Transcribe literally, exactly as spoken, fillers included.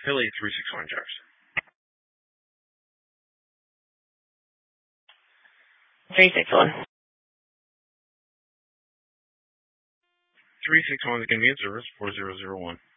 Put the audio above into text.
Philly three six one Jefferson. three six one. three six one is convenience service four zero zero one.